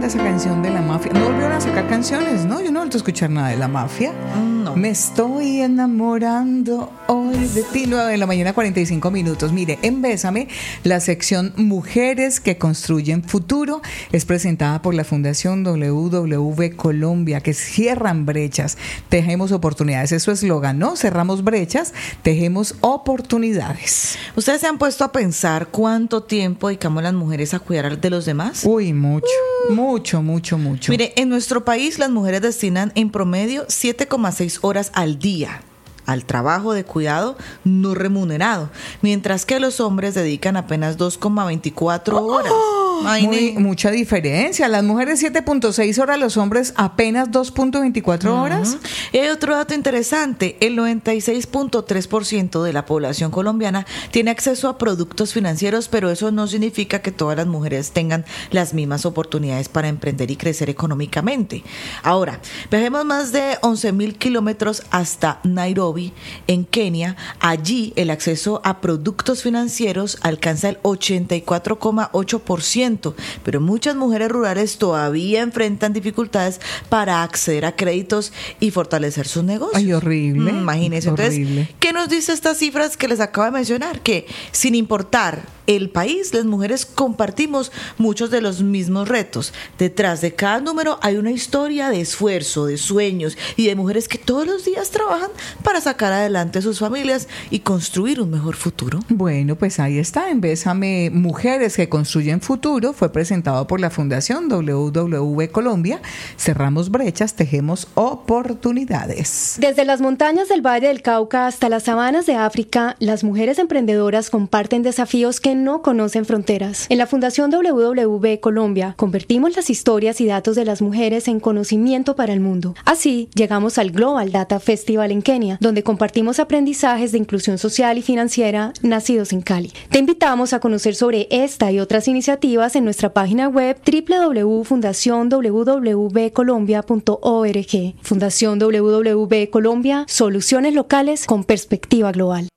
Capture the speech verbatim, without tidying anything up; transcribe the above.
linda esa canción de La Mafia. No volvieron a sacar canciones, ¿no? Yo no he vuelto a escuchar nada de La Mafia. No. Me estoy enamorando hoy de ti. nueve de la mañana, cuarenta y cinco minutos. Mire, en Bésame, la sección Mujeres que Construyen Futuro es presentada por la Fundación W W Colombia, que cierran brechas, tejemos oportunidades. Es su eslogan, ¿no? Cerramos brechas, tejemos oportunidades. ¿Ustedes se han puesto a pensar cuánto tiempo dedicamos las mujeres a cuidar de los demás? Uy, mucho, uh. mucho, mucho, mucho. Mire, en nuestro país las mujeres destinan en promedio siete coma seis horas al día al trabajo de cuidado no remunerado, mientras que los hombres dedican apenas dos coma veinticuatro horas. Muy, mucha diferencia. Las mujeres siete punto seis horas, los hombres apenas dos punto veinticuatro uh-huh. horas. Y hay otro dato interesante, el noventa y seis punto tres por ciento de la población colombiana tiene acceso a productos financieros, pero eso no significa que todas las mujeres tengan las mismas oportunidades para emprender y crecer económicamente. Ahora, viajemos más de once mil kilómetros hasta Nairobi, en Kenia. Allí el acceso a productos financieros alcanza el ochenta y cuatro coma ocho por ciento. Pero muchas mujeres rurales todavía enfrentan dificultades para acceder a créditos y fortalecer sus negocios. Ay, horrible. Imagínense. Horrible. Entonces, ¿qué nos dice estas cifras que les acabo de mencionar? Que sin importar el país, las mujeres compartimos muchos de los mismos retos. Detrás de cada número hay una historia de esfuerzo, de sueños y de mujeres que todos los días trabajan para sacar adelante a sus familias y construir un mejor futuro. Bueno, pues ahí está, en Bésame, Mujeres que Construyen Futuro, fue presentado por la Fundación W W Colombia. Cerramos brechas, tejemos oportunidades. Desde las montañas del Valle del Cauca hasta las sabanas de África, las mujeres emprendedoras comparten desafíos que no conocen fronteras. En la Fundación W W Colombia convertimos las historias y datos de las mujeres en conocimiento para el mundo. Así, llegamos al Global Data Festival en Kenia, donde compartimos aprendizajes de inclusión social y financiera nacidos en Cali. Te invitamos a conocer sobre esta y otras iniciativas en nuestra página web doble u doble u doble u punto fundación w w colombia punto org. Fundación W W Colombia, soluciones locales con perspectiva global.